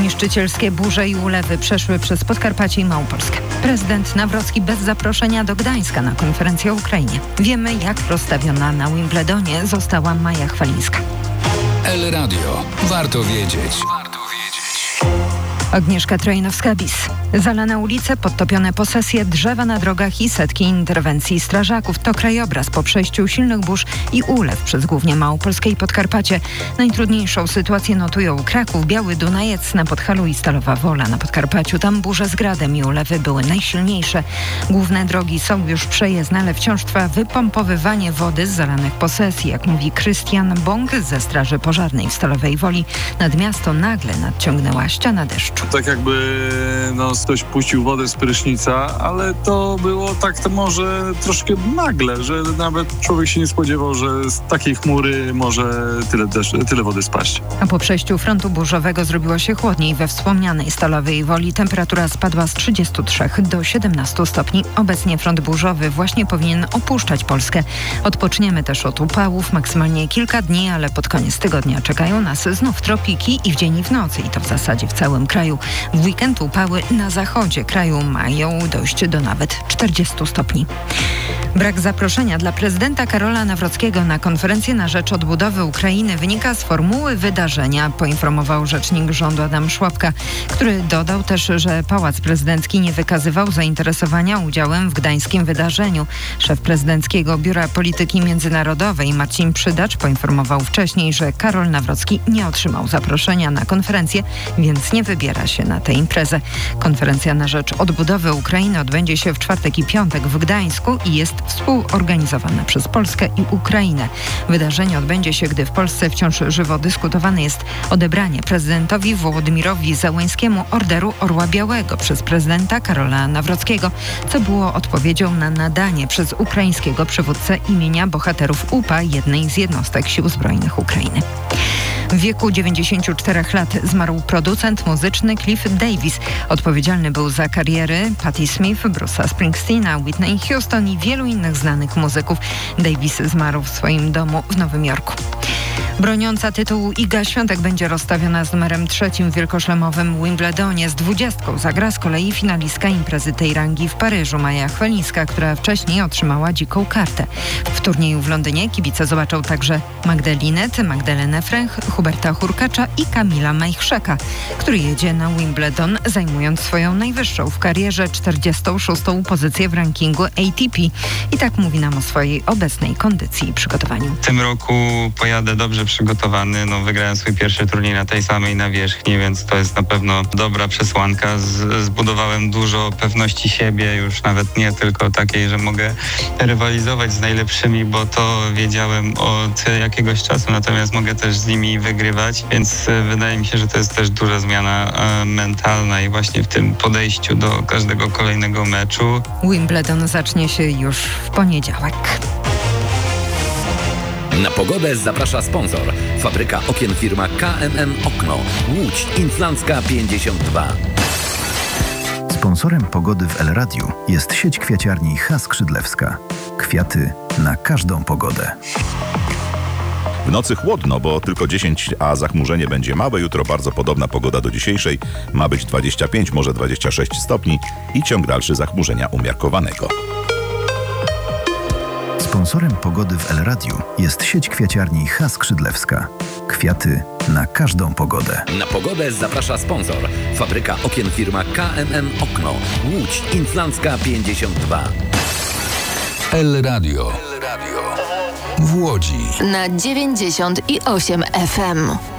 Niszczycielskie burze i ulewy przeszły przez Podkarpacie i Małopolskę. Prezydent Nawrocki bez zaproszenia do Gdańska na konferencję o Ukrainie. Wiemy, jak rozstawiona na Wimbledonie została Maja Chwalińska. El Radio. Warto wiedzieć. Agnieszka Trojnowska-Bis. Zalane ulice, podtopione posesje, drzewa na drogach i setki interwencji strażaków. To krajobraz po przejściu silnych burz i ulew przez głównie Małopolskę i Podkarpacie. Najtrudniejszą sytuację notują Kraków, Biały Dunajec na Podhalu i Stalowa Wola na Podkarpaciu. Tam burze z gradem i ulewy były najsilniejsze. Główne drogi są już przejezdne, ale wciąż trwa wypompowywanie wody z zalanych posesji. Jak mówi Krystian Bąk ze Straży Pożarnej w Stalowej Woli, nad miasto nagle nadciągnęła ściana deszczu. Tak jakby ktoś puścił wodę z prysznica, ale to było tak to może troszkę nagle, że nawet człowiek się nie spodziewał, że z takiej chmury może tyle wody spaść. A po przejściu frontu burzowego zrobiło się chłodniej. We wspomnianej Stalowej Woli temperatura spadła z 33 do 17 stopni. Obecnie front burzowy właśnie powinien opuszczać Polskę. Odpoczniemy też od upałów, maksymalnie kilka dni, ale pod koniec tygodnia czekają nas znów tropiki i w dzień i w nocy, i to w zasadzie w całym kraju. W weekend upały na zachodzie kraju mają dojść do nawet 40 stopni. Brak zaproszenia dla prezydenta Karola Nawrockiego na konferencję na rzecz odbudowy Ukrainy wynika z formuły wydarzenia, poinformował rzecznik rządu Adam Szłapka, który dodał też, że Pałac Prezydencki nie wykazywał zainteresowania udziałem w gdańskim wydarzeniu. Szef Prezydenckiego Biura Polityki Międzynarodowej Marcin Przydacz poinformował wcześniej, że Karol Nawrocki nie otrzymał zaproszenia na konferencję, więc nie wybiera się na tę imprezę. Konferencja na rzecz odbudowy Ukrainy odbędzie się w czwartek i piątek w Gdańsku i jest współorganizowana przez Polskę i Ukrainę. Wydarzenie odbędzie się, gdy w Polsce wciąż żywo dyskutowane jest odebranie prezydentowi Wołodymyrowi Zełenskiemu Orderu Orła Białego przez prezydenta Karola Nawrockiego, co było odpowiedzią na nadanie przez ukraińskiego przywódcę imienia bohaterów UPA, jednej z jednostek Sił Zbrojnych Ukrainy. W wieku 94 lat zmarł producent muzyczny Cliff Davis. Odpowiedzialny był za kariery Patti Smith, Bruce'a Springsteena, Whitney Houston i wielu innych znanych muzyków. Davis zmarł w swoim domu w Nowym Jorku. Broniąca tytułu Iga Świątek będzie rozstawiona z numerem 3 w wielkoszlemowym Wimbledonie. Z 20 zagra z kolei finalistka imprezy tej rangi w Paryżu, Maja Chwalińska, która wcześniej otrzymała dziką kartę. W turnieju w Londynie kibice zobaczą także Magdę Linnet, Magdalenę Fręch, Huberta Hurkacza i Kamila Majchrzeka, który jedzie na Wimbledon, zajmując swoją najwyższą w karierze 46. pozycję w rankingu ATP. I tak mówi nam o swojej obecnej kondycji i przygotowaniu. W tym roku pojadę dobrze przygotowany. Wygrałem swój pierwszy turniej na tej samej nawierzchni, więc to jest na pewno dobra przesłanka. Zbudowałem dużo pewności siebie, już nawet nie tylko takiej, że mogę rywalizować z najlepszymi, bo to wiedziałem od jakiegoś czasu, natomiast mogę też z nimi wygrywać, więc wydaje mi się, że to jest też duża zmiana mentalna i właśnie w tym podejściu do każdego kolejnego meczu. Wimbledon zacznie się już w poniedziałek. Na pogodę zaprasza sponsor. Fabryka okien firma KMM Okno. Łódź Inflancka 52. Sponsorem pogody w El Radiu jest sieć kwiaciarni H. Skrzydlewska. Kwiaty na każdą pogodę. W nocy chłodno, bo tylko 10, a zachmurzenie będzie małe. Jutro bardzo podobna pogoda do dzisiejszej. Ma być 25, może 26 stopni i ciąg dalszy zachmurzenia umiarkowanego. Sponsorem pogody w El Radiu jest sieć kwiaciarni H. Skrzydlewska. Kwiaty na każdą pogodę. Na pogodę zaprasza sponsor. Fabryka okien firma KMM Okno. Łódź Inflancka 52. El Radio. W Łodzi. Na 98 FM.